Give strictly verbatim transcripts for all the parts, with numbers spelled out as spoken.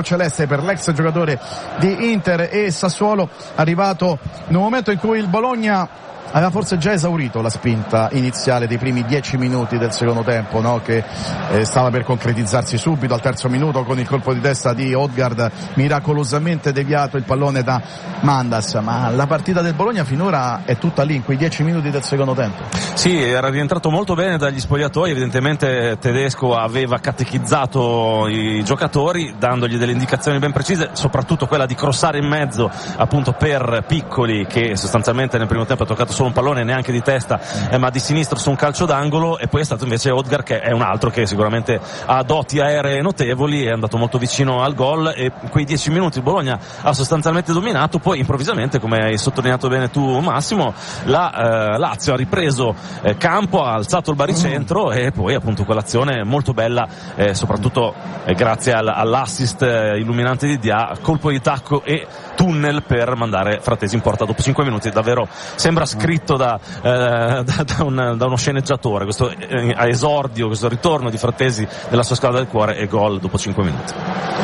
celeste per l'ex giocatore di Inter e Sassuolo, arrivato in un momento in cui il Bologna aveva forse già esaurito la spinta iniziale dei primi dieci minuti del secondo tempo, no? Che eh, stava per concretizzarsi subito al terzo minuto con il colpo di testa di Odgaard, miracolosamente deviato il pallone da Mandas. Ma la partita del Bologna finora è tutta lì in quei dieci minuti del secondo tempo. Sì, era rientrato molto bene dagli spogliatoi, evidentemente Tedesco aveva catechizzato i giocatori dandogli delle indicazioni ben precise, soprattutto quella di crossare in mezzo appunto per Piccoli, che sostanzialmente nel primo tempo ha toccato solo un pallone, neanche di testa, eh, ma di sinistro su un calcio d'angolo, e poi è stato invece Odgaard, che è un altro che sicuramente ha doti aeree notevoli, è andato molto vicino al gol, e quei dieci minuti il Bologna ha sostanzialmente dominato. Poi improvvisamente, come hai sottolineato bene tu Massimo, la eh, Lazio ha ripreso eh, campo, ha alzato il baricentro mm. e poi appunto quell'azione molto bella, eh, soprattutto eh, grazie al, all'assist eh, illuminante di Dia, colpo di tacco e tunnel per mandare Frattesi in porta dopo cinque minuti. Davvero sembra scritto da, eh, da, da, un, da uno sceneggiatore, questo eh, esordio, questo ritorno di Frattesi nella sua squadra del cuore, e gol dopo cinque minuti.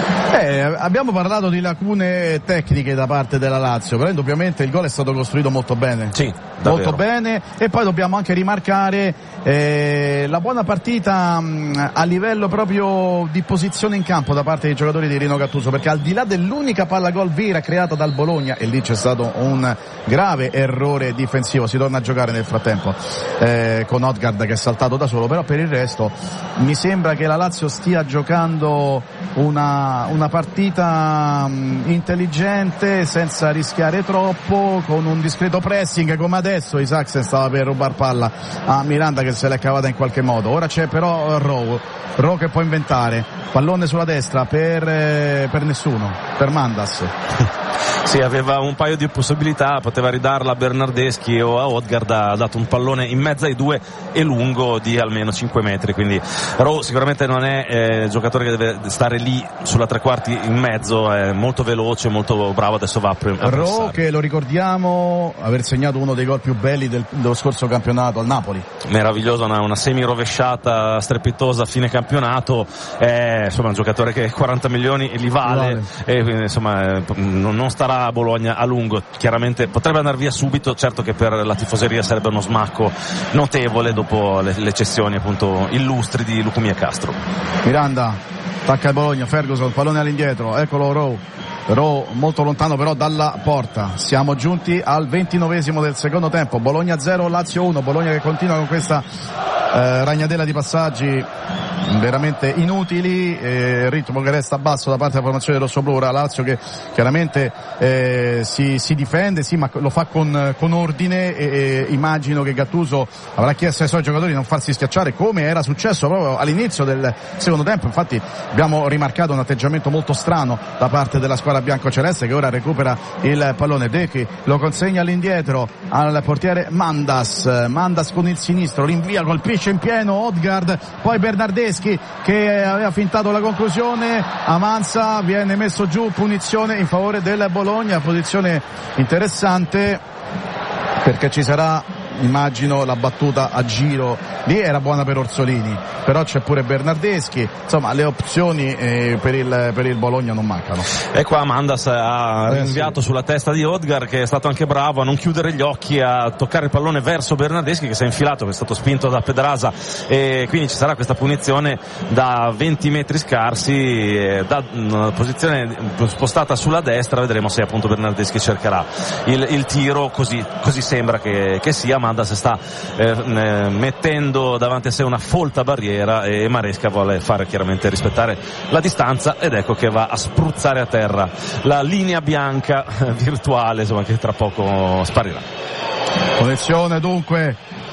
Eh, abbiamo parlato di lacune tecniche da parte della Lazio, però indubbiamente il gol è stato costruito molto bene. Sì, molto bene, e poi dobbiamo anche rimarcare eh, la buona partita mh, a livello proprio di posizione in campo da parte dei giocatori di Rino Gattuso, perché al di là dell'unica palla gol vera creata dal Bologna, e lì c'è stato un grave errore difensivo, si torna a giocare nel frattempo eh, con Odgaard che è saltato da solo, però per il resto mi sembra che la Lazio stia giocando una, una partita mh, intelligente, senza rischiare troppo, con un discreto pressing, come adesso Isaacsen stava per rubar palla a Miranda che se l'è cavata in qualche modo. Ora c'è però Rowe Rowe che può inventare, pallone sulla destra per, eh, per nessuno, per Mandas. Sì, aveva un paio di possibilità, poteva ridarla a Bernardeschi o a Odgaard, ha dato un pallone in mezzo ai due e lungo di almeno cinque metri, quindi Rowe sicuramente non è eh, giocatore che deve stare lì sulla tre quarti in mezzo, è molto veloce, molto bravo, adesso va a prendere. Rowe, che lo ricordiamo aver segnato uno dei gol più belli del, dello scorso campionato al Napoli. Meravigliosa, una, una semi rovesciata strepitosa a fine campionato, è insomma un giocatore che quaranta milioni li vale, vale. E quindi insomma non, non starà a Bologna a lungo, chiaramente potrebbe andare via subito, certo che per la tifoseria sarebbe uno smacco notevole dopo le, le cessioni appunto illustri di Lucumí e Castro. Miranda attacca il Bologna, Ferguson, pallone all'indietro, eccolo Rowe Rowe molto lontano però dalla porta. Siamo giunti al ventinovesimo del secondo tempo, Bologna zero, Lazio uno, Bologna che continua con questa eh, ragnatela di passaggi veramente inutili, eh, il ritmo che resta basso da parte della formazione rossoblu. Lazio che chiaramente eh, si, si difende, sì, ma lo fa con, con ordine, e, e immagino che Gattuso avrà chiesto ai suoi giocatori di non farsi schiacciare, come era successo proprio all'inizio del secondo tempo. Infatti abbiamo rimarcato un atteggiamento molto strano da parte della squadra biancoceleste, che ora recupera il pallone. Dechi lo consegna all'indietro al portiere Mandas, Mandas con il sinistro rinvia, colpisce in pieno Odgaard, poi Bernardeschi che aveva fintato la conclusione, avanza, viene messo giù, punizione in favore del Bologna, posizione interessante perché ci sarà, immagino, la battuta a giro, lì era buona per Orsolini, però c'è pure Bernardeschi, insomma le opzioni eh, per il per il Bologna non mancano. E qua Mandas ha eh, rinviato sì. sulla testa di Odgaard, che è stato anche bravo a non chiudere gli occhi, a toccare il pallone verso Bernardeschi, che si è infilato, che è stato spinto da Pedraza, e quindi ci sarà questa punizione da venti metri scarsi, eh, da una posizione spostata sulla destra. Vedremo se appunto Bernardeschi cercherà il, il tiro, così, così sembra che, che sia. Mandas sta eh, mettendo davanti a sé una folta barriera, e Maresca vuole fare chiaramente rispettare la distanza, ed ecco che va a spruzzare a terra la linea bianca virtuale, insomma, che tra poco sparirà. Punizione dunque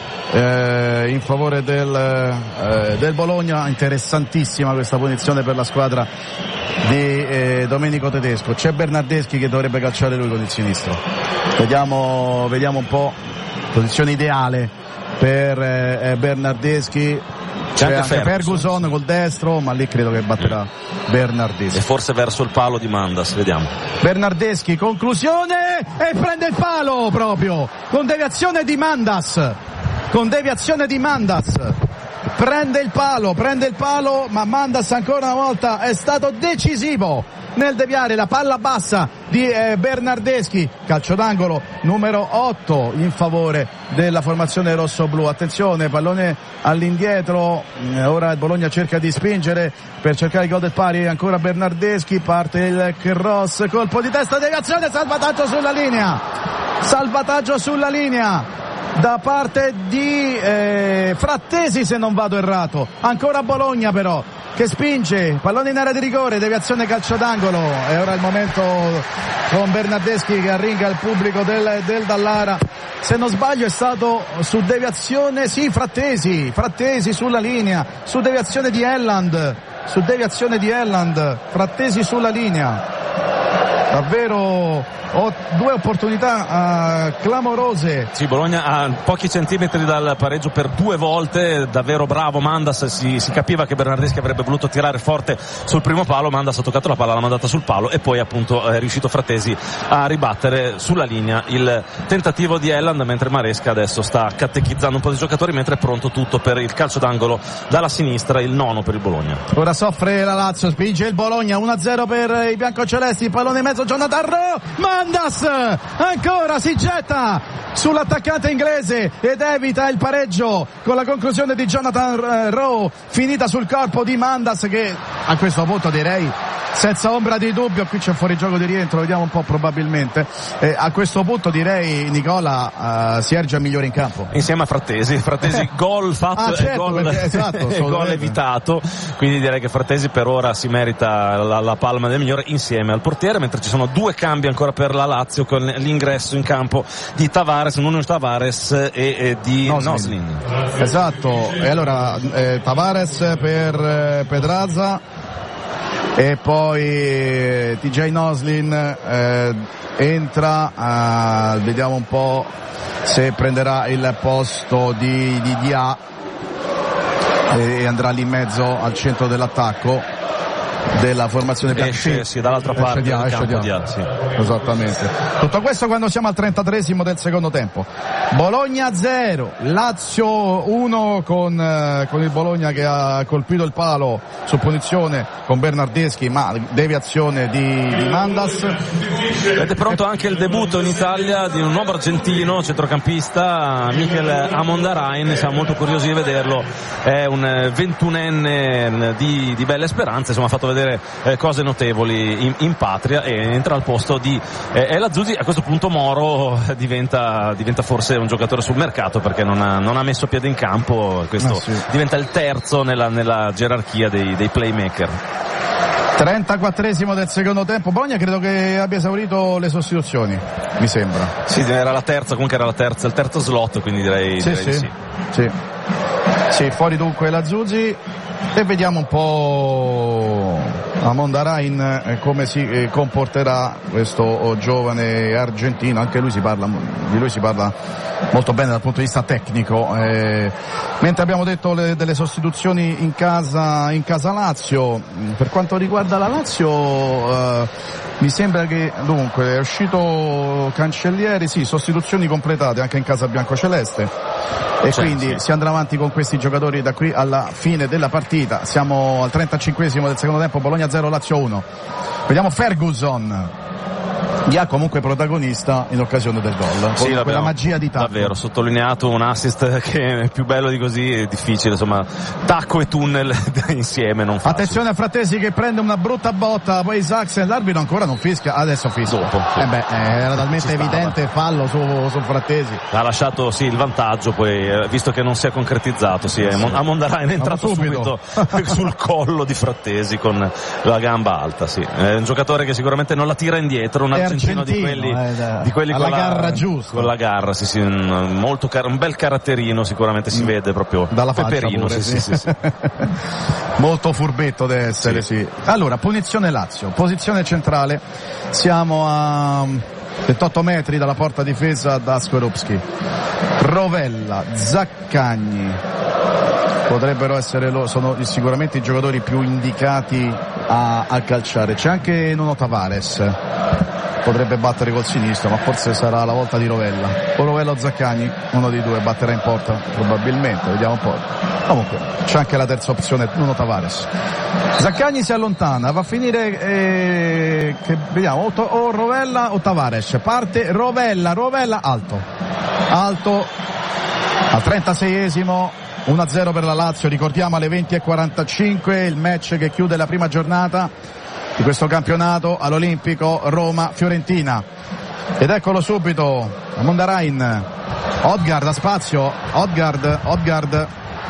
eh, in favore del, eh, del Bologna, interessantissima questa punizione per la squadra di eh, Domenico Tedesco. C'è Bernardeschi che dovrebbe calciare lui con il sinistro, vediamo, vediamo un po', posizione ideale per eh, Bernardeschi. C'è, c'è anche Ferguson. Ferguson col destro, ma lì credo che batterà Bernardeschi, e forse verso il palo di Mandas, vediamo. Bernardeschi, conclusione, e prende il palo proprio con deviazione di Mandas con deviazione di Mandas prende il palo, prende il palo, ma Mandas ancora una volta è stato decisivo nel deviare la palla bassa di eh, Bernardeschi. Calcio d'angolo numero otto in favore della formazione rossoblu. Attenzione, pallone all'indietro, ora il Bologna cerca di spingere per cercare il gol del pari, ancora Bernardeschi, parte il cross, colpo di testa, deviazione, salvataggio sulla linea, salvataggio sulla linea da parte di eh, Frattesi, se non vado errato. Ancora Bologna però che spinge, pallone in area di rigore, deviazione, calcio d'angolo, e ora il momento con Bernardeschi che arringa il pubblico del, del Dallara. Se non sbaglio è stato su deviazione, sì, Frattesi, Frattesi sulla linea, su deviazione di Elland, su deviazione di Elland, Frattesi sulla linea. Davvero ho due opportunità uh, clamorose. Sì, Bologna a pochi centimetri dal pareggio per due volte, davvero bravo Mandas, si, si capiva che Bernardeschi avrebbe voluto tirare forte sul primo palo, Mandas ha toccato la palla, l'ha mandata sul palo e poi appunto è riuscito Frattesi a ribattere sulla linea il tentativo di Elland, mentre Maresca adesso sta catechizzando un po' di giocatori, mentre è pronto tutto per il calcio d'angolo dalla sinistra, il nono per il Bologna. Ora soffre la Lazio, spinge il Bologna, uno a zero per i biancocelesti, pallone in mezzo, Jonathan Rowe, Mandas ancora si getta sull'attaccante inglese ed evita il pareggio con la conclusione di Jonathan Rowe, finita sul corpo di Mandas, che a questo punto direi senza ombra di dubbio, qui c'è fuorigioco di rientro, vediamo un po' probabilmente, eh, a questo punto direi Nicola uh, Siergia migliore in campo insieme a Frattesi, Frattesi eh. gol fatto ah, certo, e gol, perché, esatto, gol evitato, quindi direi che Frattesi per ora si merita la, la palma del migliore insieme al portiere, mentre ci sono due cambi ancora per la Lazio con l'ingresso in campo di Tavares, Nuno Tavares e, e di Noslin. Noslin. Esatto, e allora eh, Tavares per eh, Pedraza e poi eh, T J Noslin eh, entra, eh, vediamo un po' se prenderà il posto di, di Dia e andrà lì in mezzo al centro dell'attacco della formazione esce, sì, dall'altra parte Dia, del campo Dia. Dia, sì. Esattamente. Tutto questo quando siamo al trentatreesimo del secondo tempo. Bologna zero, Lazio uno con, eh, con il Bologna che ha colpito il palo su punizione con Bernardeschi, ma deviazione di, di Mandas. Ed è pronto anche il debutto in Italia di un nuovo argentino centrocampista, Mikel Amondarain, siamo molto curiosi di vederlo, è un ventunenne di, di belle speranze, insomma ha fatto vedere eh, cose notevoli in, in patria e entra al posto di eh, El Azzurri. A questo punto Moro diventa, diventa forse un giocatore sul mercato, perché non ha, non ha messo piede in campo, questo ah, sì. diventa il terzo nella, nella gerarchia dei, dei playmaker. trentaquattresimo del secondo tempo, Bologna credo che abbia esaurito le sostituzioni, mi sembra. Sì, era la terza, comunque era la terza, il terzo slot, quindi direi sì. direi Sì. sì. sì. Sì, fuori dunque la Zuzzi e vediamo un po' Amondarain eh, come si eh, comporterà questo oh, giovane argentino, anche lui si parla, di lui si parla molto bene dal punto di vista tecnico, eh, mentre abbiamo detto le, delle sostituzioni in casa, in casa Lazio. Per quanto riguarda la Lazio eh, mi sembra che dunque è uscito Cancellieri, sì, sostituzioni completate anche in casa biancoceleste. E certo, quindi sì. si andrà avanti con questi giocatori da qui alla fine della partita. Siamo al trentacinquesimo del secondo tempo, Bologna zero, Lazio uno. Vediamo Ferguson, Dia comunque protagonista in occasione del gol, sì, con quella magia di tacco. Davvero, sottolineato un assist che è più bello di così, è difficile, insomma, tacco e tunnel insieme non fa. Attenzione a Frattesi che prende una brutta botta, poi Saxen, l'arbitro ancora non fischia, adesso fischia. Dopo, sì. Eh beh, era talmente evidente fallo su, su Frattesi. Ha lasciato sì il vantaggio, poi eh, visto che non si è concretizzato, sì, sì. Amondarain è entrato subito, subito sul collo di Frattesi con la gamba alta, sì. È un giocatore che sicuramente non la tira indietro, un argentino di quelli, eh, di quelli con la garra giusta, con la garra, sì, sì, un, molto car- un bel caratterino, sicuramente si vede proprio dalla peperino, pure, sì, sì. Sì, sì. Molto furbetto deve essere, sì. sì. Allora, punizione Lazio, posizione centrale, siamo a ventotto metri dalla porta difesa da Skorupski. Rovella, Zaccagni potrebbero essere loro, sono sicuramente i giocatori più indicati a, a calciare. C'è anche Nuno Tavares, potrebbe battere col sinistro, ma forse sarà la volta di Rovella o Rovella o Zaccagni, uno dei due batterà in porta probabilmente, vediamo un po'. Comunque c'è anche la terza opzione, Nuno Tavares. Zaccagni si allontana, va a finire eh, che vediamo o, o Rovella o Tavares. Parte Rovella, Rovella alto alto al trentaseiesimo, uno a zero per la Lazio. Ricordiamo alle venti e quarantacinque il match che chiude la prima giornata di questo campionato all'Olimpico Roma-Fiorentina. Ed eccolo subito Mondarain, Odgaard a spazio, Odgaard, Odgaard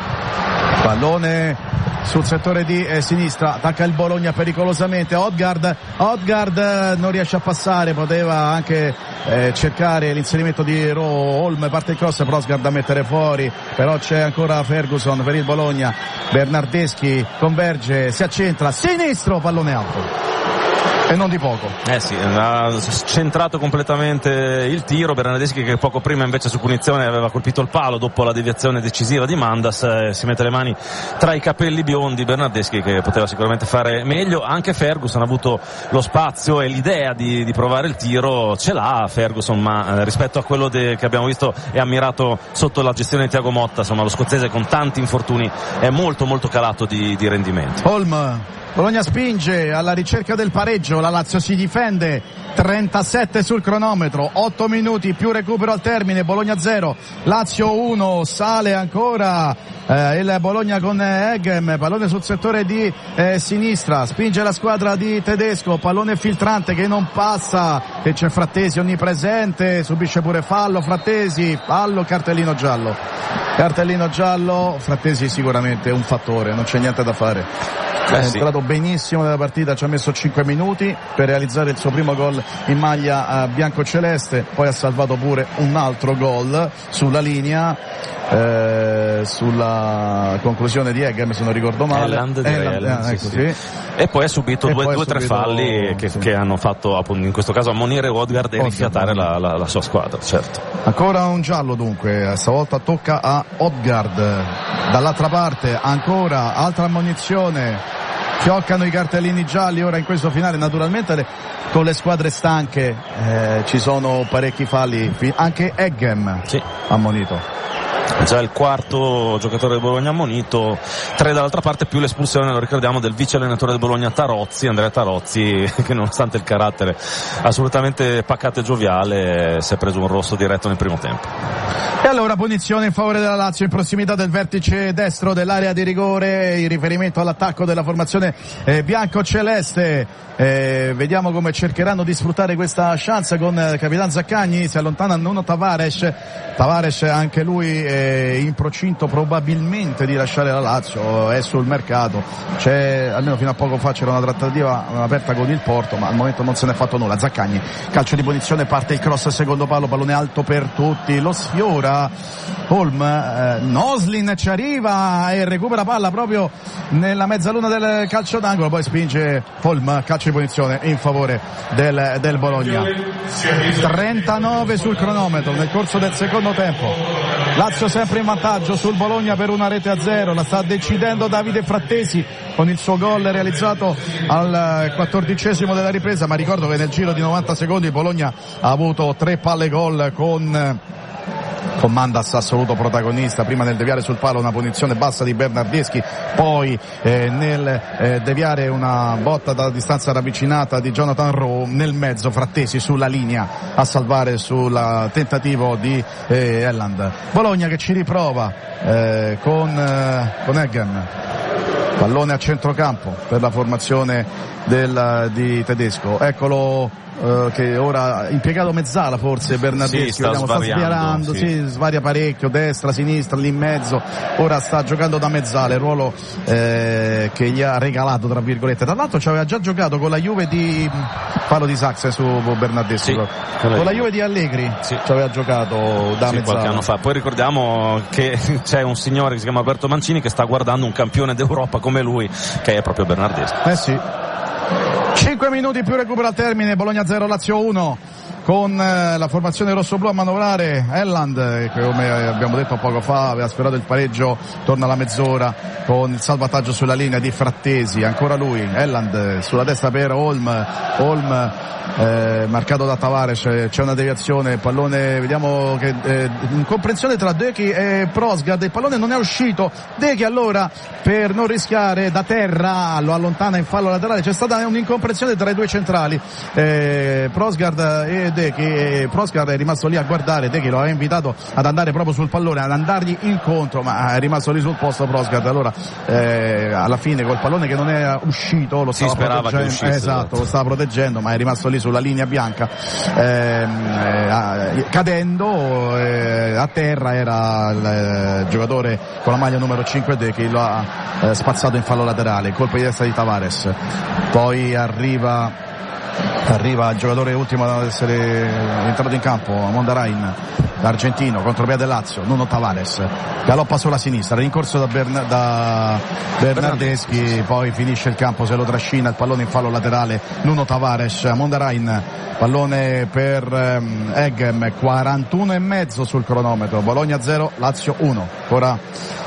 pallone sul settore di eh, sinistra, attacca il Bologna pericolosamente, Odgaard, Odgaard non riesce a passare, poteva anche eh, cercare l'inserimento di Ro, Holm, parte il cross, però Odgaard a mettere fuori, però c'è ancora Ferguson per il Bologna, Bernardeschi converge, si accentra, sinistro, pallone alto. E non di poco. Eh sì, ha centrato completamente il tiro. Bernardeschi, che poco prima invece su punizione aveva colpito il palo dopo la deviazione decisiva di Mandas, eh, si mette le mani tra i capelli biondi. Bernardeschi che poteva sicuramente fare meglio. Anche Ferguson ha avuto lo spazio e l'idea di, di provare il tiro, ce l'ha Ferguson, ma eh, rispetto a quello de, che abbiamo visto e ammirato sotto la gestione di Thiago Motta, insomma lo scozzese con tanti infortuni è molto molto calato di, di rendimento. Holm, Bologna spinge alla ricerca del pareggio, la Lazio si difende, trentasette sul cronometro, otto minuti più recupero al termine, Bologna zero, Lazio uno, sale ancora eh, il Bologna con Eggem, pallone sul settore di eh, sinistra, spinge la squadra di Tedesco, pallone filtrante che non passa, e c'è Frattesi onnipresente, subisce pure fallo, Frattesi, fallo, cartellino giallo, cartellino giallo, Frattesi sicuramente un fattore, non c'è niente da fare. Eh è sì. entrato benissimo nella partita, ci ha messo cinque minuti per realizzare il suo primo gol in maglia eh, biancoceleste, poi ha salvato pure un altro gol sulla linea eh, sulla conclusione di Eggem, se non ricordo male. Elland, direi, Elland, Elland, eh, sì, ecco, sì. sì. E poi ha subito E due o tre subito, falli che, sì. che hanno fatto appunto in questo caso ammonire Odgaard e rifiatare la, la, la sua squadra, certo. Ancora un giallo dunque, stavolta tocca a Odgaard. Dall'altra parte ancora altra ammonizione, fioccano i cartellini gialli ora in questo finale, naturalmente le, con le squadre stanche eh, ci sono parecchi falli, anche Eggem sì. ammonito. Già il quarto giocatore del Bologna ammonito, tre dall'altra parte più l'espulsione, lo ricordiamo, del vice allenatore del Bologna Tarozzi, Andrea Tarozzi, che nonostante il carattere assolutamente pacato e gioviale si è preso un rosso diretto nel primo tempo. E allora punizione in favore della Lazio in prossimità del vertice destro dell'area di rigore, in riferimento all'attacco della formazione eh, bianco-celeste. Eh, vediamo come cercheranno di sfruttare questa chance con eh, Capitan Zaccagni, si allontana Nuno Tavares, Tavares anche lui eh, in procinto probabilmente di lasciare la Lazio, è sul mercato, c'è, almeno fino a poco fa c'era una trattativa aperta con il Porto, ma al momento non se ne è fatto nulla. Zaccagni, calcio di punizione, parte il cross, secondo palo, pallone alto per tutti, lo sfiora Holm, eh, Noslin ci arriva e recupera palla proprio nella mezzaluna del calcio d'angolo, poi spinge Holm, calcio di punizione in favore del, del Bologna. trentanove sul cronometro nel corso del secondo tempo, Lazio sempre in vantaggio sul Bologna per una rete a zero, la sta decidendo Davide Frattesi con il suo gol realizzato al quattordicesimo della ripresa, ma ricordo che nel giro di novanta secondi il Bologna ha avuto tre palle gol con con Mandas assoluto protagonista, prima nel deviare sul palo una punizione bassa di Bernardeschi, poi eh, nel eh, deviare una botta da distanza ravvicinata di Jonathan Rowe, nel mezzo Frattesi sulla linea a salvare sul tentativo di eh, Elland. Bologna che ci riprova eh, con, eh, con Eggem, pallone a centrocampo per la formazione del, di Tedesco, eccolo Uh, che ora impiegato mezzala forse Bernardeschi, sì, sta, vediamo, sta sviarando, sì. Sì, svaria parecchio, destra, sinistra, lì in mezzo, ora sta giocando da mezzala, il ruolo eh, che gli ha regalato tra virgolette. Tra l'altro ci aveva già giocato con la Juve di palo di Saxe su Bernardeschi, sì, con la, con la Juve di Allegri, sì. Ci aveva giocato da sì, mezzala qualche anno fa. Poi ricordiamo che c'è un signore che si chiama Alberto Mancini che sta guardando un campione d'Europa come lui, che è proprio Bernardeschi. Eh sì. cinque minuti più recupero al termine, Bologna zero, Lazio uno. con la formazione rossoblu a manovrare. Elland, che come abbiamo detto poco fa aveva sfiorato il pareggio, torna alla mezz'ora con il salvataggio sulla linea di Frattesi, ancora lui, Elland sulla destra per Holm, Holm eh, marcato da Tavares, c'è una deviazione, pallone, vediamo che eh, incomprensione tra Dechi e Prosgard, il pallone non è uscito, Dechi allora per non rischiare da terra lo allontana in fallo laterale, c'è stata un'incomprensione tra i due centrali, eh, Prosgard e Dechi, e Prosgard è rimasto lì a guardare, Dechi lo aveva invitato ad andare proprio sul pallone, ad andargli incontro, ma è rimasto lì sul posto Prosgard, allora eh, alla fine col pallone che non è uscito lo stava proteggendo, uscisse, esatto, lo stava proteggendo, ma è rimasto lì sulla linea bianca, eh, eh, cadendo eh, a terra era il eh, giocatore con la maglia numero cinque Dechi, lo ha eh, spazzato in fallo laterale, colpo di testa di Tavares, poi arriva arriva il giocatore ultimo ad essere entrato in campo, Mondarain, l'argentino, contropiede Lazio, Nuno Tavares, galoppa sulla sinistra, rincorso da, Bern- da Bernardeschi, poi finisce il campo, se lo trascina, il pallone in fallo laterale, Nuno Tavares, Mondarain, pallone per um, Eggem, quarantuno e mezzo sul cronometro, Bologna zero, Lazio uno, ora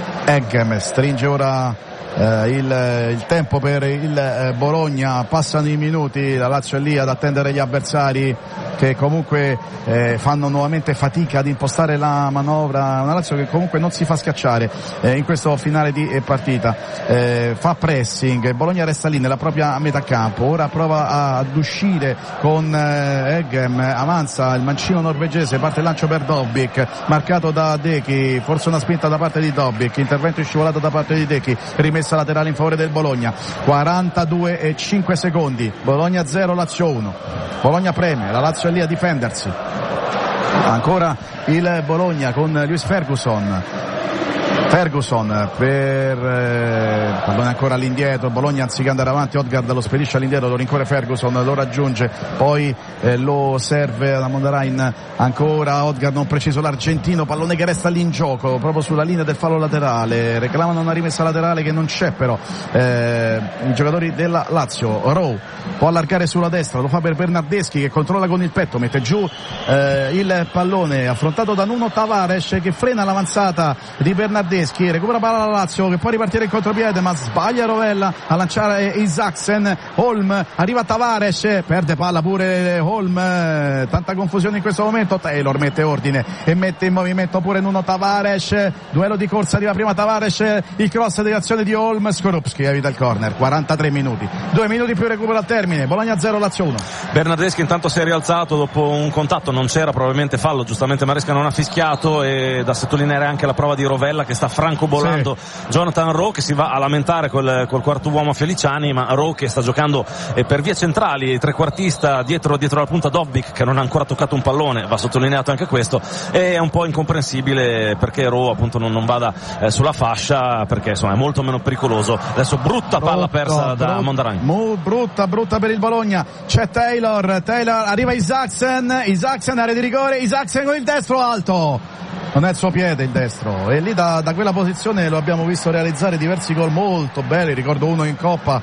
Eggem stringe ora Uh, il, il tempo per il uh, Bologna, passano i minuti, la Lazio è lì ad attendere gli avversari che comunque eh, fanno nuovamente fatica ad impostare la manovra, una Lazio che comunque non si fa schiacciare eh, in questo finale di eh, partita, eh, fa pressing, Bologna resta lì nella propria metà campo, ora prova a, ad uscire con eh, Eggem, avanza il mancino norvegese, parte il lancio per Dobbik, marcato da Dechi, forse una spinta da parte di Dobbik, intervento scivolato da parte di Dechi, rimessa laterale in favore del Bologna, quarantadue e cinque secondi, Bologna zero, Lazio uno, Bologna preme, la Lazio è lì a difendersi, ancora il Bologna con Lewis Ferguson, Ferguson per eh, pallone ancora all'indietro, Bologna anziché andare avanti Odgaard lo spedisce all'indietro, lo rincorre Ferguson, lo raggiunge, poi eh, lo serve da Mondarain, ancora Odgaard non preciso l'argentino, pallone che resta lì in gioco proprio sulla linea del fallo laterale, reclamano una rimessa laterale che non c'è, però eh, i giocatori della Lazio. Rowe può allargare sulla destra, lo fa per Bernardeschi che controlla con il petto, mette giù eh, il pallone affrontato da Nuno Tavares che frena l'avanzata di Bernardeschi, recupera palla la Lazio che può ripartire in contropiede ma sbaglia Rovella a lanciare Isaksen, Holm, arriva Tavares, perde palla pure Holm, tanta confusione in questo momento, Taylor mette ordine e mette in movimento pure Nuno Tavares, duello di corsa, arriva prima Tavares, il cross di azione di Holm, Skorupski evita il corner, quarantatré minuti, due minuti più recupero al termine, Bologna zero, Lazio uno. Bernardeschi intanto si è rialzato dopo un contatto, non c'era, probabilmente fallo, giustamente Maresca non ha fischiato, e da sottolineare anche la prova di Rovella che sta francobolando sì. Jonathan Rowe, che si va a lamentare col, col quarto uomo Feliciani, ma Rowe che sta giocando eh, per vie centrali, trequartista dietro, dietro la punta Dobbik che non ha ancora toccato un pallone, va sottolineato anche questo, e è un po' incomprensibile perché Rowe appunto non, non vada eh, sulla fascia, perché insomma è molto meno pericoloso. Adesso brutta palla brutta, persa da brutta, Mondarain, brutta brutta per il Bologna, c'è Taylor, Taylor arriva Isaksen, Isaksen area di rigore, Isaksen con il destro alto, non è il suo piede il destro, e lì da, da quella posizione lo abbiamo visto realizzare diversi gol molto belli, ricordo uno in Coppa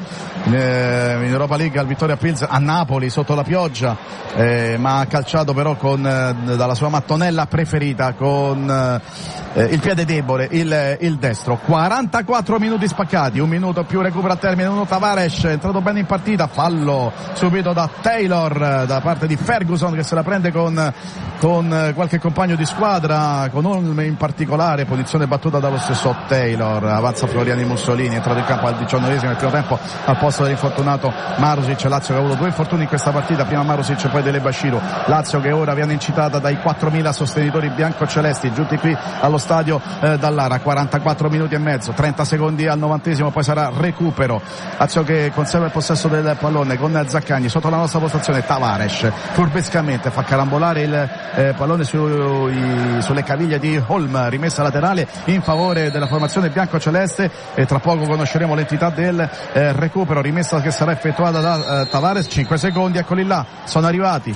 eh, in Europa League al Vittoria Pilsen a Napoli sotto la pioggia, eh, ma ha calciato però con eh, dalla sua mattonella preferita con eh, il piede debole, il, il destro. Quarantaquattro minuti spaccati, un minuto più recupero a termine, uno Tavares è entrato bene in partita, fallo subito da Taylor da parte di Ferguson che se la prende con, con qualche compagno di squadra, con Holm in particolare, posizione battuta dallo stesso Taylor, avanza Floriani Mussolini, è entrato in campo al diciannovesimo del primo tempo al posto dell'infortunato Marusic, Lazio che ha avuto due infortuni in questa partita, prima Marusic e poi Dele Bashiru, Lazio che ora viene incitata dai quattromila sostenitori biancocelesti giunti qui allo stadio eh, Dallara, quarantaquattro minuti e mezzo, trenta secondi al novantesimo, poi sarà recupero, Lazio che conserva il possesso del pallone con Zaccagni sotto la nostra postazione, Tavares furbescamente fa carambolare il eh, pallone sui, sulle caviglie di Holm, rimessa laterale in favore della formazione biancoceleste, e tra poco conosceremo l'entità del eh, recupero, rimessa che sarà effettuata da eh, Tavares, cinque secondi, eccoli là, sono arrivati.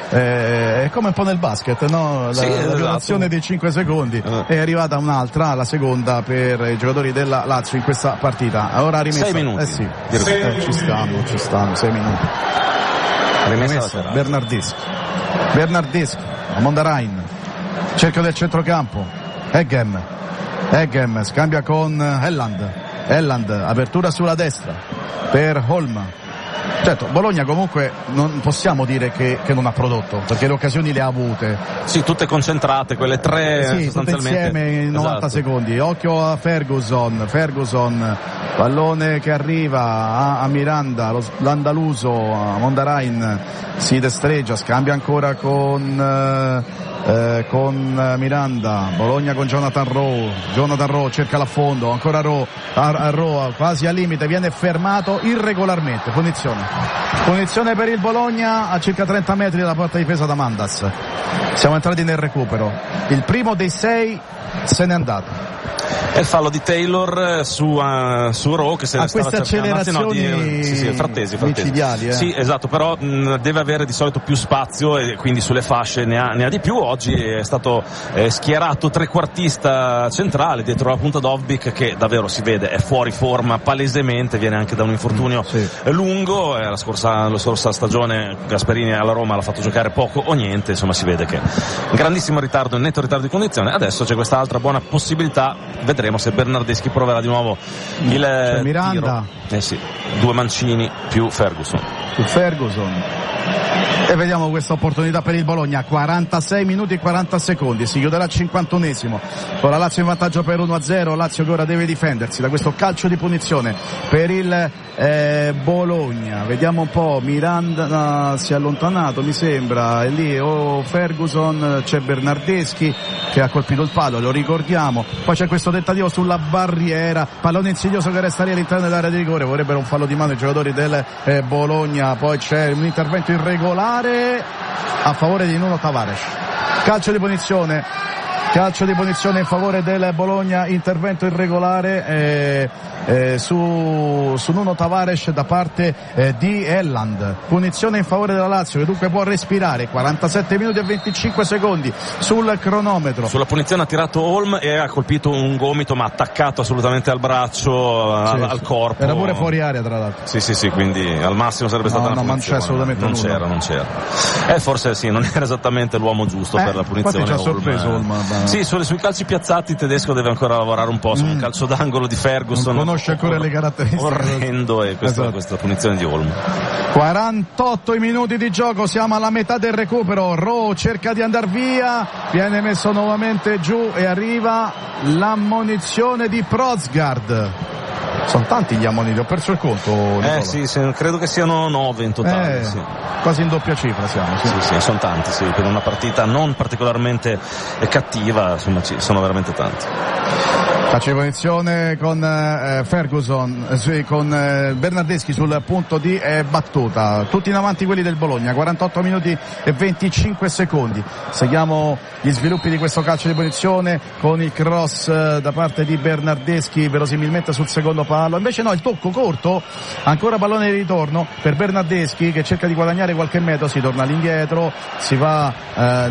Eh, è come un po' nel basket, no? La, sì, la violazione dei cinque secondi, uh. è arrivata un'altra, la seconda per i giocatori della Lazio in questa partita. Ora rimessa, sei minuti. Eh sì, eh, ci stanno, ci stanno, sei minuti. Rimessa, rimessa Bernardeschi. Bernardeschi, Mondarain, cerchio del centrocampo, Eggem, Eggem scambia con Elland, Elland, apertura sulla destra per Holm. Certo, Bologna comunque non possiamo dire che, che non ha prodotto, perché le occasioni le ha avute. Sì, tutte concentrate, quelle tre sì, sostanzialmente. Tutte insieme in novanta esatto. secondi. Occhio a Ferguson, Ferguson, pallone che arriva a, a Miranda, lo, l'andaluso, a Mondarain si destreggia, scambia ancora con... Eh, Eh, con Miranda, Bologna con Jonathan Rowe, Jonathan Rowe cerca l'affondo, ancora Rowe, a, a Rowe quasi al limite, viene fermato irregolarmente, punizione punizione per il Bologna a circa trenta metri dalla porta difesa da Mandas. Siamo entrati nel recupero, il primo dei sei se n'è andato. È il fallo di Taylor su, uh, su Rowe che se a ne stava queste accelerazioni no, di, sì, sì, frattesi, frattesi. micidiali, eh. Sì, esatto, però mh, deve avere di solito più spazio e quindi sulle fasce ne ha, ne ha di più. Oggi è stato eh, schierato trequartista centrale dietro la punta Dovbyk, che davvero si vede è fuori forma palesemente, viene anche da un infortunio sì. lungo. Eh, la scorsa la scorsa stagione Gasperini alla Roma l'ha fatto giocare poco o niente, insomma si vede che un grandissimo ritardo, un netto ritardo di condizione. Adesso c'è questa altra buona possibilità, vedremo se Bernardeschi proverà di nuovo il c'è Miranda tiro. Eh sì, due mancini più Ferguson più Ferguson e vediamo questa opportunità per il Bologna. Quarantasei minuti e quaranta secondi, si chiuderà al cinquantunesimo con la Lazio in vantaggio per uno a zero. Lazio che ora deve difendersi da questo calcio di punizione per il eh, Bologna. Vediamo un po', Miranda si è allontanato mi sembra, e lì o oh, Ferguson, c'è Bernardeschi che ha colpito il palo, lo ricordiamo. Poi c'è questo tentativo sulla barriera, pallone insidioso che resta lì all'interno dell'area di rigore, vorrebbero un fallo di mano i giocatori del eh, Bologna. Poi c'è un intervento irregolare a favore di Nuno Tavares, calcio di punizione calcio di punizione in favore del Bologna, intervento irregolare eh, eh, su, su Nuno Tavares da parte eh, di Elland, punizione in favore della Lazio che dunque può respirare. Quarantasette minuti e venticinque secondi sul cronometro. Sulla punizione ha tirato Holm e ha colpito un gomito ma attaccato assolutamente al braccio, sì, al, sì. al corpo, era pure fuori area tra l'altro. Sì sì sì, quindi al massimo sarebbe stata no, una no, punizione. Non c'è assolutamente non nulla. c'era, non c'era. E eh, forse sì, non era esattamente l'uomo giusto eh, per la punizione. Infatti ci ha sorpreso Holm. Holm. Sì, su, sui calci piazzati il tedesco deve ancora lavorare un po', su mm. un calcio d'angolo di Ferguson. Non conosce ancora le caratteristiche. Orrendo e questa, esatto. questa punizione di Holm. quarantotto minuti di gioco, siamo alla metà del recupero. Rowe cerca di andare via, viene messo nuovamente giù e arriva l'ammonizione di Prozgard. Sono tanti gli ammoniti, ho perso il conto, Nicola. Eh sì, sì, credo che siano nove in totale. Eh, sì. Quasi in doppia cifra siamo. Sì, sì, sì sono tanti, sì, per una partita non particolarmente cattiva, insomma, ci sono veramente tanti. Calcio di punizione con eh, Ferguson, eh, sì, con eh, Bernardeschi sul punto di eh, battuta. Tutti in avanti quelli del Bologna, quarantotto minuti e venticinque secondi. Seguiamo gli sviluppi di questo calcio di punizione con il cross eh, da parte di Bernardeschi, verosimilmente sul secondo palo. Invece no, il tocco corto, ancora pallone di ritorno per Bernardeschi che cerca di guadagnare qualche metro, si torna all'indietro, si va eh,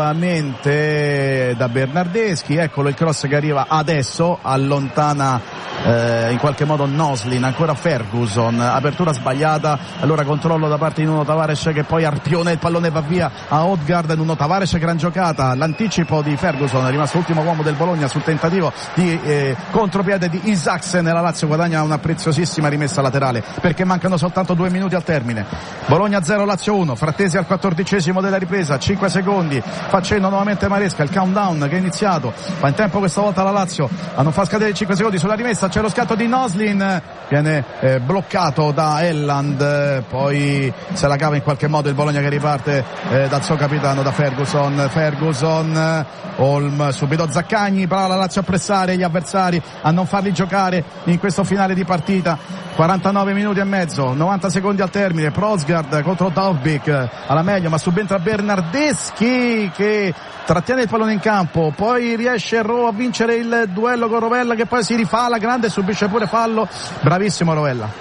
nuovamente da Bernardeschi. Eccolo il cross che arriva adesso, allontana eh, in qualche modo Noslin, ancora Ferguson, apertura sbagliata, allora controllo da parte di Nuno Tavares che poi arpiona, il pallone va via a Odgaard. Nuno Tavares, gran giocata, l'anticipo di Ferguson, è rimasto ultimo uomo del Bologna sul tentativo di eh, contropiede di Isaksen e la Lazio guadagna una preziosissima rimessa laterale perché mancano soltanto due minuti al termine. Bologna zero, Lazio uno, Frattesi al quattordicesimo della ripresa, cinque secondi, facendo nuovamente Maresca, il countdown che è iniziato, fa in tempo questa volta la Lazio a non far scadere cinque secondi sulla rimessa. C'è lo scatto di Noslin, viene eh, bloccato da Elland, eh, poi se la cava in qualche modo il Bologna che riparte eh, dal suo capitano, da Ferguson. Ferguson, Holm, subito Zaccagni, però la Lazio a pressare gli avversari, a non farli giocare in questo finale di partita. quarantanove minuti e mezzo, novanta secondi al termine. Prozgard contro Dovbyk alla meglio, ma subentra Bernardeschi che trattiene il pallone in campo, poi riesce Rowe a vincere il duello con Rovella che poi si rifà alla grande e subisce pure fallo. Bravissimo Rovella,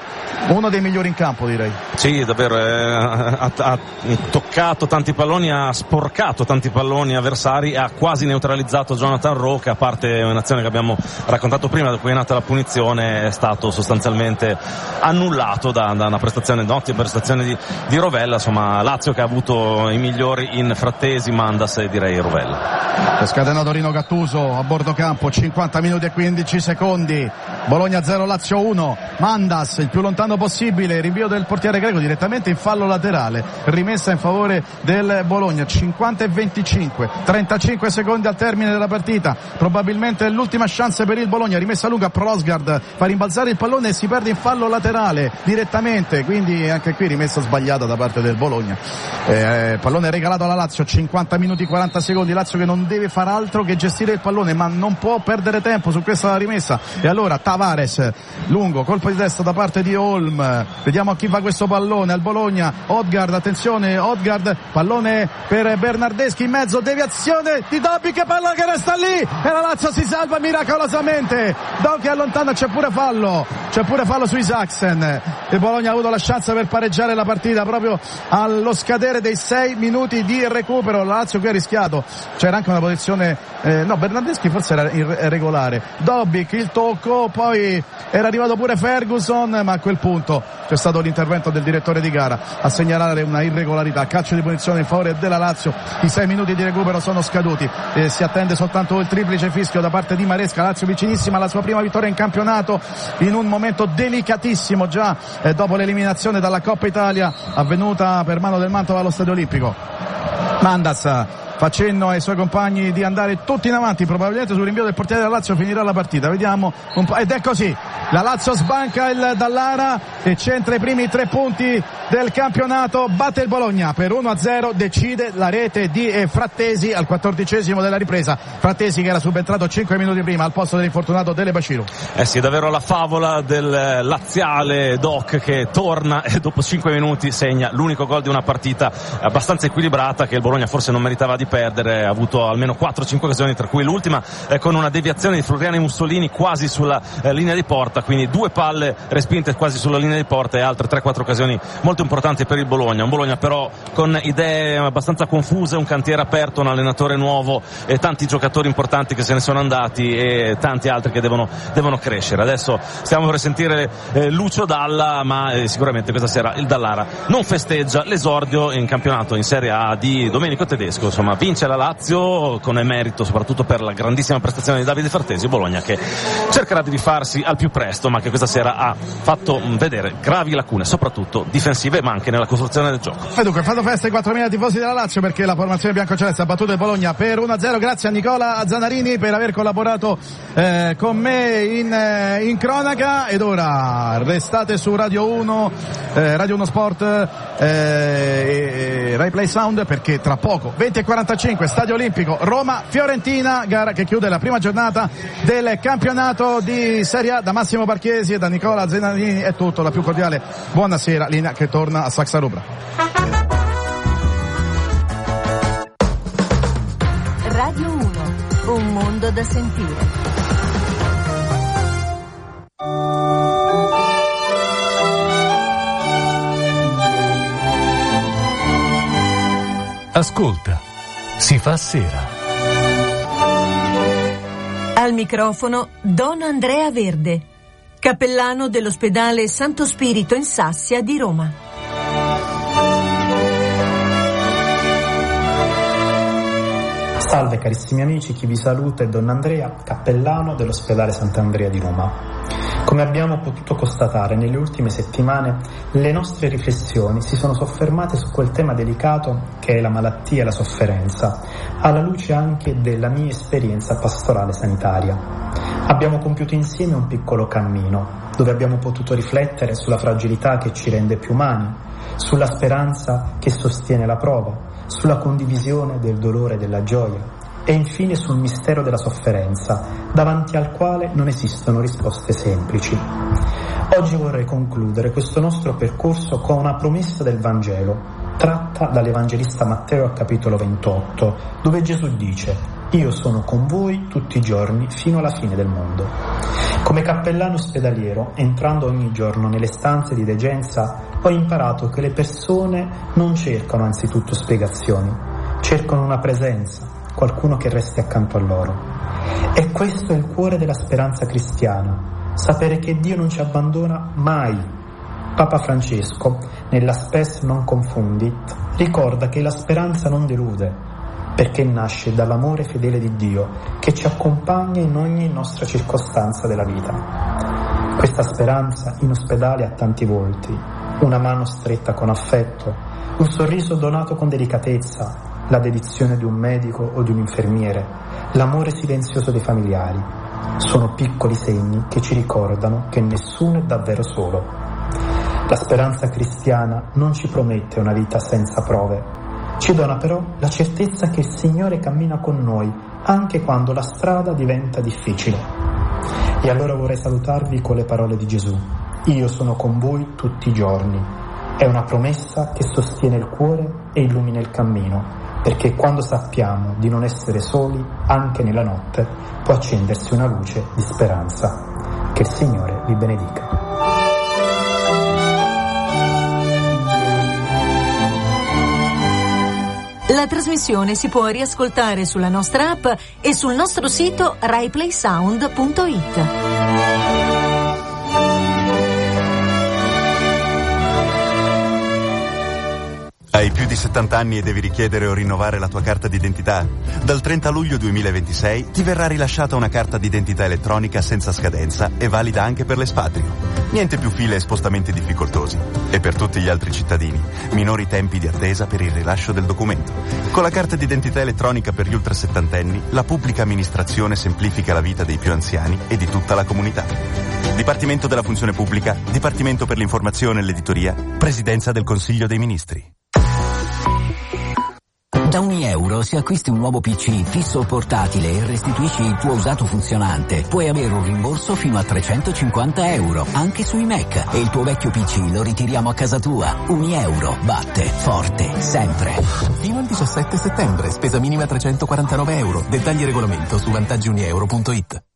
Uno dei migliori in campo, direi. Sì, davvero, eh, ha, ha toccato tanti palloni, ha sporcato tanti palloni avversari, ha quasi neutralizzato Jonathan Rowe, che a parte un'azione che abbiamo raccontato prima, da cui è nata la punizione, è stato sostanzialmente annullato da, da una prestazione, un'ottima prestazione di, di Rovella. Insomma, Lazio che ha avuto i migliori in Frattesi, Mandas e direi Rovella. È scatenato Rino Gattuso a bordo campo, cinquanta minuti e quindici secondi, Bologna zero Lazio uno, Mandas il più lontano possibile, rinvio del portiere greco direttamente in fallo laterale, rimessa in favore del Bologna. Cinquanta e venticinque, trentacinque secondi al termine della partita, probabilmente l'ultima chance per il Bologna, rimessa lunga, Prosgard fa rimbalzare il pallone e si perde in fallo laterale direttamente, quindi anche qui rimessa sbagliata da parte del Bologna. Eh, pallone regalato alla Lazio, cinquanta minuti quaranta secondi, Lazio che non deve far altro che gestire il pallone, ma non può perdere tempo su questa rimessa. E allora Tavares, lungo, colpo di testa da parte di Olm, vediamo a chi va questo pallone, al Bologna, Odgaard, attenzione, Odgaard, pallone per Bernardeschi in mezzo, deviazione di Dobby, che palla che resta lì e la Lazio si salva miracolosamente. Dobby allontana, c'è pure fallo, c'è pure fallo su Isaacsen. Il Bologna ha avuto la chance per pareggiare la partita proprio allo scadere dei sei minuti di recupero. La Lazio qui ha rischiato, c'era anche una posizione eh, no, Bernardeschi forse era irregolare, Dobby il tocco, poi era arrivato pure Ferguson, ma a quel punto c'è stato l'intervento del direttore di gara a segnalare una irregolarità, calcio di punizione in favore della Lazio. I sei minuti di recupero sono scaduti e si attende soltanto il triplice fischio da parte di Maresca. Lazio vicinissima alla sua prima vittoria in campionato, in un momento delicatissimo già eh, dopo l'eliminazione dalla Coppa Italia avvenuta per mano del Mantova allo Stadio Olimpico. Mandas fa cenno ai suoi compagni di andare tutti in avanti, probabilmente sul rinvio del portiere della Lazio finirà la partita, vediamo un po', ed è così, la Lazio sbanca il Dallara e centra i primi tre punti del campionato, batte il Bologna per uno a zero, decide la rete di Frattesi al quattordicesimo della ripresa, Frattesi che era subentrato cinque minuti prima al posto dell'infortunato Dele Bashiru. Eh sì, è davvero la favola del laziale Doc che torna e dopo cinque minuti segna l'unico gol di una partita abbastanza equilibrata che il Bologna forse non meritava di perdere, ha avuto almeno quattro cinque occasioni, tra cui l'ultima eh, con una deviazione di Floriani Mussolini quasi sulla eh, linea di porta, quindi due palle respinte quasi sulla linea di porta e altre tre quattro occasioni molto importanti per il Bologna. Un Bologna però con idee abbastanza confuse, un cantiere aperto, un allenatore nuovo e tanti giocatori importanti che se ne sono andati e tanti altri che devono, devono crescere. Adesso stiamo per sentire eh, Lucio Dalla, ma eh, sicuramente questa sera il Dallara non festeggia l'esordio in campionato in Serie A di Domenico Tedesco. Insomma, vince la Lazio con emerito soprattutto per la grandissima prestazione di Davide Frattesi. Bologna che cercherà di rifarsi al più presto, ma che questa sera ha fatto vedere gravi lacune soprattutto difensive ma anche nella costruzione del gioco. E dunque fanno festa i quattromila tifosi della Lazio perché la formazione biancoceleste ha battuto il Bologna per uno a zero. Grazie a Nicola Zanarini per aver collaborato eh, con me in, eh, in cronaca. Ed ora restate su Radio uno eh, Radio uno Sport eh, e Rai Play Sound, perché tra poco venti e quarantacinque Stadio Olimpico Roma-Fiorentina, gara che chiude la prima giornata del campionato di Serie A. Da Massimo Barchiesi e da Nicola Zanarini è tutto, la più cordiale buonasera, linea che torna a Saxa Rubra. Radio uno, un mondo da sentire. Ascolta, si fa sera. Al microfono Don Andrea Verde, cappellano dell'ospedale Santo Spirito in Sassia di Roma. Salve carissimi amici, chi vi saluta è Don Andrea, cappellano dell'ospedale Sant'Andrea di Roma. Come abbiamo potuto constatare nelle ultime settimane, le nostre riflessioni si sono soffermate su quel tema delicato che è la malattia e la sofferenza, alla luce anche della mia esperienza pastorale sanitaria. Abbiamo compiuto insieme un piccolo cammino, dove abbiamo potuto riflettere sulla fragilità che ci rende più umani, sulla speranza che sostiene la prova, sulla condivisione del dolore e della gioia, e infine sul mistero della sofferenza, davanti al quale non esistono risposte semplici. Oggi vorrei concludere questo nostro percorso con una promessa del Vangelo, tratta dall'Evangelista Matteo al capitolo ventotto, dove Gesù dice: io sono con voi tutti i giorni fino alla fine del mondo. Come cappellano ospedaliero, entrando ogni giorno nelle stanze di degenza, ho imparato che le persone non cercano anzitutto spiegazioni, cercano una presenza, qualcuno che resti accanto a loro. E questo è il cuore della speranza cristiana, sapere che Dio non ci abbandona mai. Papa Francesco, nella Spes non confundit, ricorda che la speranza non delude, perché nasce dall'amore fedele di Dio che ci accompagna in ogni nostra circostanza della vita. Questa speranza in ospedale ha tanti volti, una mano stretta con affetto, un sorriso donato con delicatezza, la dedizione di un medico o di un infermiere, l'amore silenzioso dei familiari. Sono piccoli segni che ci ricordano che nessuno è davvero solo. La speranza cristiana non ci promette una vita senza prove, ci dona però la certezza che il Signore cammina con noi anche quando la strada diventa difficile. E allora vorrei salutarvi con le parole di Gesù: io sono con voi tutti i giorni. È una promessa che sostiene il cuore e illumina il cammino, perché quando sappiamo di non essere soli, anche nella notte può accendersi una luce di speranza. Che il Signore vi benedica. La trasmissione si può riascoltare sulla nostra app e sul nostro sito rai play sound punto it. Hai più di settanta anni e devi richiedere o rinnovare la tua carta d'identità? Dal trenta luglio duemilaventisei ti verrà rilasciata una carta d'identità elettronica senza scadenza e valida anche per l'espatrio. Niente più file e spostamenti difficoltosi. E per tutti gli altri cittadini, minori tempi di attesa per il rilascio del documento. Con la carta d'identità elettronica per gli ultrasettantenni, la pubblica amministrazione semplifica la vita dei più anziani e di tutta la comunità. Dipartimento della Funzione Pubblica, Dipartimento per l'Informazione e l'Editoria, Presidenza del Consiglio dei Ministri. Da ogni euro, se acquisti un nuovo P C fisso o portatile e restituisci il tuo usato funzionante, puoi avere un rimborso fino a trecentocinquanta euro, anche sui Mac. E il tuo vecchio P C lo ritiriamo a casa tua. Ogni euro batte forte, sempre. Fino al diciassette settembre, spesa minima trecentoquarantanove euro. Dettagli e regolamento su vantaggi unieuro punto it.